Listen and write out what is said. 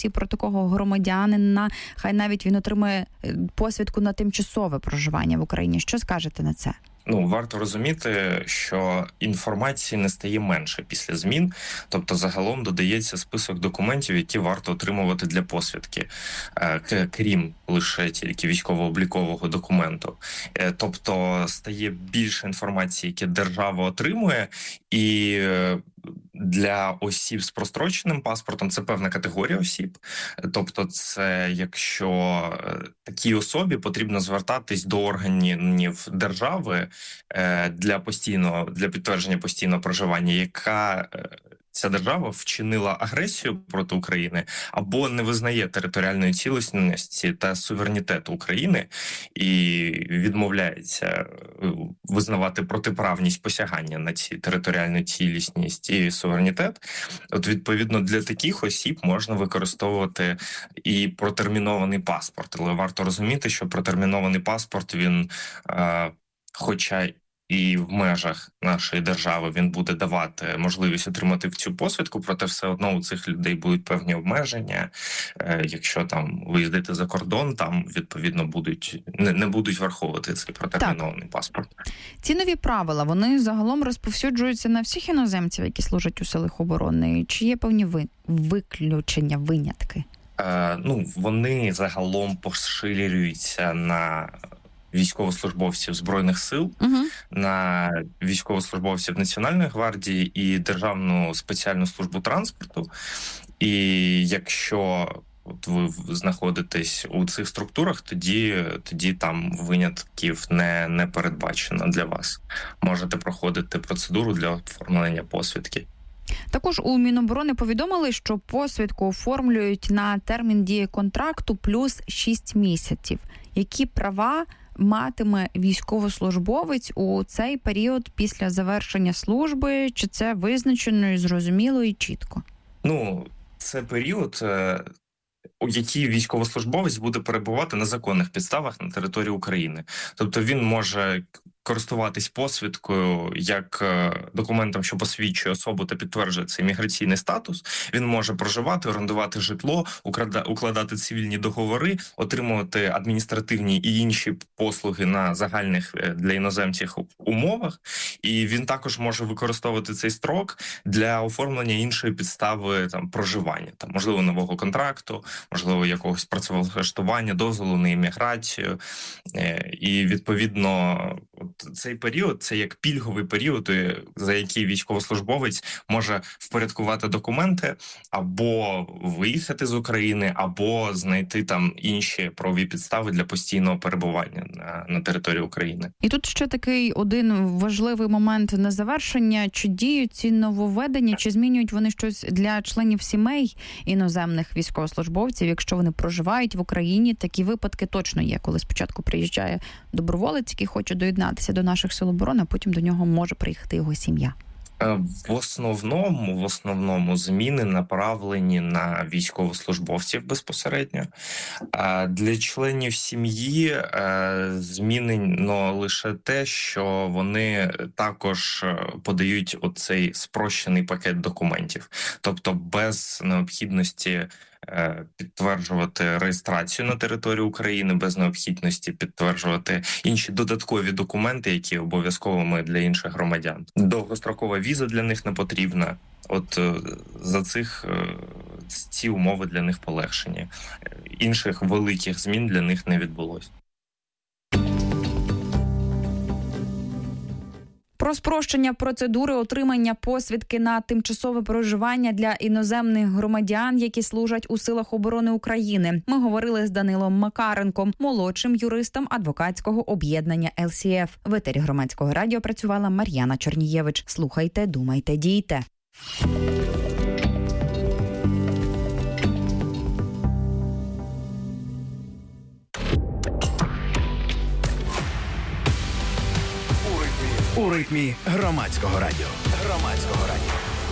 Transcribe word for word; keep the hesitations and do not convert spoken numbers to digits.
санкції проти такого громадянина, хай навіть він отримує посвідку на тимчасове проживання в Україні. Що скажете на це? Ну, варто розуміти, що інформації не стає менше після змін, тобто загалом додається список документів, які варто отримувати для посвідки, крім лише тільки військово-облікового документу. Тобто стає більше інформації, які держава отримує, і для осіб з простроченим паспортом це певна категорія осіб. Тобто це якщо такій особі потрібно звертатись до органів держави для постійного, для підтвердження постійного проживання, яка ця держава вчинила агресію проти України або не визнає територіальної цілісності та суверенітету України і відмовляється визнавати протиправність посягання на ці територіальну цілісність і суверенітет. От відповідно для таких осіб можна використовувати і протермінований паспорт. Але варто розуміти, що протермінований паспорт, він, е, хоча і в межах нашої держави він буде давати можливість отримати цю посвідку, проте все одно у цих людей будуть певні обмеження. Якщо там виїздити за кордон, там відповідно будуть не, не будуть враховувати цей протермінований паспорт. Ці нові правила, вони загалом розповсюджуються на всіх іноземців, які служать у силах оборони? Чи є певні ви... виключення, винятки? Е, ну, вони загалом поширюються на військовослужбовців Збройних сил, uh-huh. на військовослужбовців Національної гвардії і Державну спеціальну службу транспорту. І якщо от ви знаходитесь у цих структурах, тоді, тоді там винятків не, не передбачено для вас. Можете проходити процедуру для оформлення посвідки. Також у Міноборони повідомили, що посвідку оформлюють на термін дії контракту плюс шість місяців. Які права матиме військовослужбовець у цей період після завершення служби? Чи це визначено і зрозуміло і чітко? Ну, це період, у який військовослужбовець буде перебувати на законних підставах на території України. Тобто він може користуватись посвідкою як документом, що посвідчує особу та підтверджує цей міграційний статус. Він може проживати, орендувати житло, укладати цивільні договори, отримувати адміністративні і інші послуги на загальних для іноземців умовах. І він також може використовувати цей строк для оформлення іншої підстави там проживання, там можливо нового контракту, можливо якогось працевлаштування, дозволу на імміграцію. І відповідно цей період – це як пільговий період, за який військовослужбовець може впорядкувати документи, або виїхати з України, або знайти там інші правові підстави для постійного перебування на, на території України. І тут ще такий один важливий момент на завершення. Чи діють ці нововведення, чи змінюють вони щось для членів сімей іноземних військовослужбовців, якщо вони проживають в Україні? Такі випадки точно є, коли спочатку приїжджає доброволець, який хоче доєднатися до наших сил оборони, а потім до нього може приїхати його сім'я. В основному, в основному зміни направлені на військовослужбовців безпосередньо. А для членів сім'ї змінено лише те, що вони також подають оцей спрощений пакет документів. Тобто без необхідності підтверджувати реєстрацію на території України, без необхідності підтверджувати інші додаткові документи, які обов'язковими для інших громадян. Довгострокова віза для них не потрібна. От за цих ці умови для них полегшені. Інших великих змін для них не відбулось. Про спрощення процедури отримання посвідки на тимчасове проживання для іноземних громадян, які служать у силах оборони України, ми говорили з Данилом Макаренком, молодшим юристом адвокатського об'єднання ел сі еф. В етері Громадського радіо працювала Мар'яна Чернієвич. Слухайте, думайте, дійте. У ритмі Громадського радіо. Громадського радіо.